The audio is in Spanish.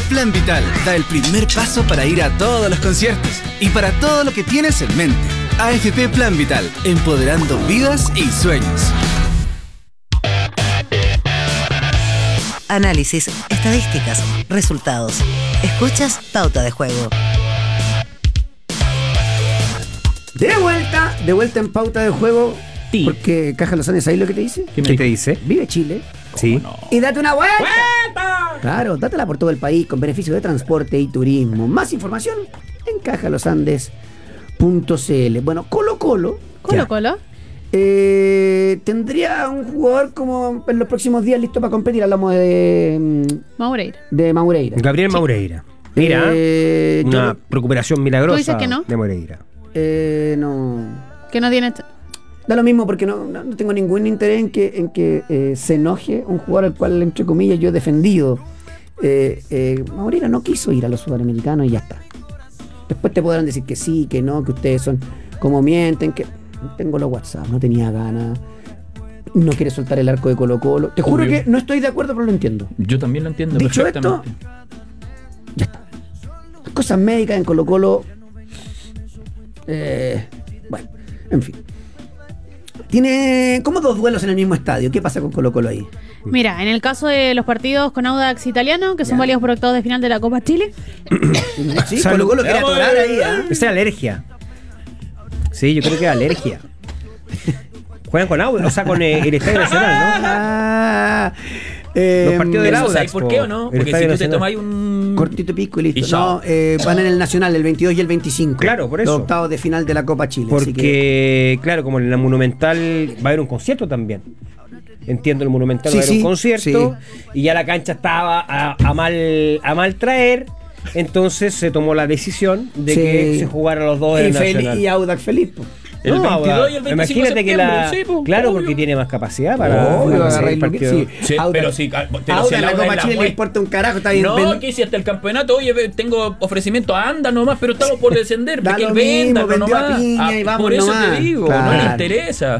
Plan Vital da el primer paso para ir a todos los conciertos y para todo lo que tienes en mente. AFP Plan Vital, empoderando vidas y sueños. Análisis, estadísticas, resultados. Escuchas Pauta de Juego. De vuelta en Pauta de Juego. Sí. Porque Caja Los Andes, ¿sabes lo que te dice? ¿Qué te dice? Vive Chile. Sí. No. Y date una vuelta. Claro, dátela por todo el país con beneficios de transporte y turismo. Más información en cajalosandes.cl. Bueno, Colo-Colo tendría un jugador como en los próximos días listo para competir. Hablamos de Maureira. Gabriel Maureira. Mira, una recuperación milagrosa. ¿Tú dices que no? De Maureira. No. Que no tiene... Da lo mismo porque no tengo ningún interés en que se enoje un jugador al cual, entre comillas, yo he defendido. Maureira no quiso ir a los sudamericanos y ya está. Después te podrán decir que sí, que no, que ustedes son como mienten, que tengo los WhatsApp, no tenía ganas, no quiere soltar el arco de Colo-Colo. Te juro que no estoy de acuerdo, pero lo entiendo. Yo también lo entiendo Dicho perfectamente. esto, ya está. Las cosas médicas en Colo-Colo, bueno, en fin. Tiene como 2 duelos en el mismo estadio. ¿Qué pasa con Colo-Colo ahí? Mira, en el caso de los partidos con Audax Italiano, que son válidos por octavos de final de la Copa Chile. Sí, Colo-Colo quiere atorar ahí, ¿eh? Esa es alergia. Sí, yo creo que es alergia. Juegan con Audax, o sea, con el Estadio Nacional, ¿no? Los partidos del Eso, Audax. ¿sabes por qué o no? El Porque Estadio si tú te Nacional. tomas un... Cortito pico y listo. Y chao. No, van en el Nacional el 22 y el 25. Claro, por eso. Los octavos de final de la Copa Chile. Así que, Porque, claro, como en la Monumental va a haber un concierto también. Entiendo, el Monumental Sí, va a haber sí, un concierto y ya la cancha estaba a mal traer. Entonces se tomó la decisión de Sí. que se jugaran los dos en el Nacional. y Audax feliz. El 22 y el 25 imagínate de que septiembre. Sí, pues, claro, obvio. porque tiene más capacidad para Obvio, para agarrar hacer el partido. sí. Sí, Audax- pero sí, Audax en la Copa Chile le importa un carajo, está bien. No, que si hasta el campeonato, oye, tengo ofrecimiento, anda nomás, pero estamos por descender, Da porque lo él mismo, venda vendió a nomás. Piña y vamos por eso nomás. te digo, Claro. no le interesa.